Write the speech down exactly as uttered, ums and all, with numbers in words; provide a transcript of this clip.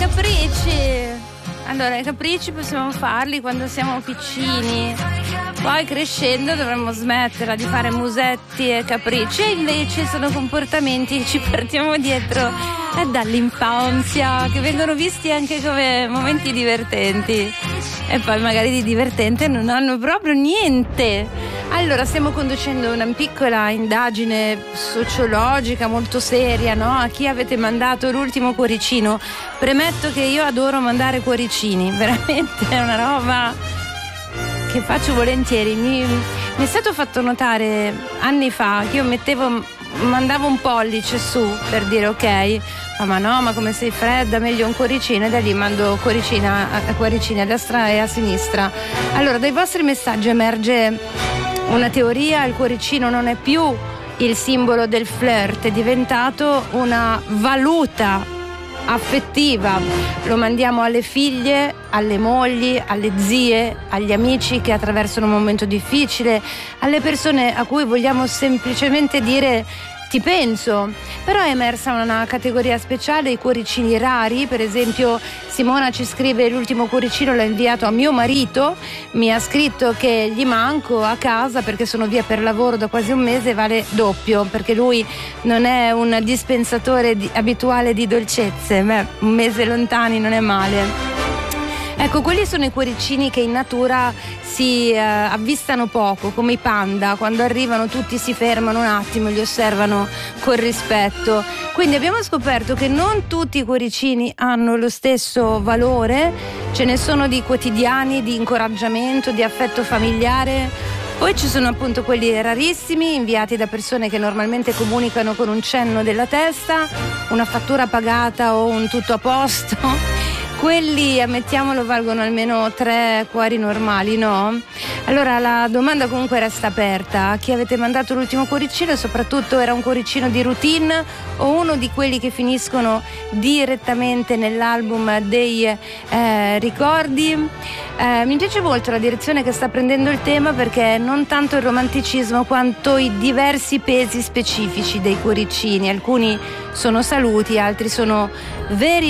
capricci. Allora, i capricci possiamo farli quando siamo piccini, poi crescendo dovremmo smetterla di fare musetti e capricci, e invece sono comportamenti che ci portiamo dietro dall'infanzia, che vengono visti anche come momenti divertenti e poi magari di divertente non hanno proprio niente. Allora, stiamo conducendo una piccola indagine sociologica molto seria, no? A chi avete mandato l'ultimo cuoricino. Premetto che io adoro mandare cuoricini, veramente è una roba che faccio volentieri. Mi, mi è stato fatto notare anni fa che io mettevo, mandavo un pollice su per dire ok, ma no, ma come sei fredda, meglio un cuoricino, e da lì mando cuoricina, cuoricini a destra e a sinistra. Allora, dai vostri messaggi emerge una teoria: il cuoricino non è più il simbolo del flirt, è diventato una valuta affettiva. Lo mandiamo alle figlie, alle mogli, alle zie, agli amici che attraversano un momento difficile, alle persone a cui vogliamo semplicemente dire ti penso. Però è emersa una categoria speciale, i cuoricini rari. Per esempio Simona ci scrive: l'ultimo cuoricino l'ho inviato a mio marito, mi ha scritto che gli manco a casa perché sono via per lavoro da quasi un mese, vale doppio perché lui non è un dispensatore di, abituale di dolcezze. Beh, un mese lontani non è male. Ecco, quelli sono i cuoricini che in natura si eh, avvistano poco, come i panda. Quando arrivano tutti si fermano un attimo, li osservano con rispetto. Quindi abbiamo scoperto che non tutti i cuoricini hanno lo stesso valore. Ce ne sono di quotidiani, di incoraggiamento, di affetto familiare. Poi ci sono appunto quelli rarissimi, inviati da persone che normalmente comunicano con un cenno della testa, una fattura pagata o un tutto a posto. Quelli, ammettiamolo, valgono almeno tre cuori normali, no? Allora la domanda comunque resta aperta: a chi avete mandato l'ultimo cuoricino, e soprattutto era un cuoricino di routine o uno di quelli che finiscono direttamente nell'album dei eh, ricordi? Eh, mi piace molto la direzione che sta prendendo il tema, perché non tanto il romanticismo quanto i diversi pesi specifici dei cuoricini. Alcuni sono saluti, altri sono veri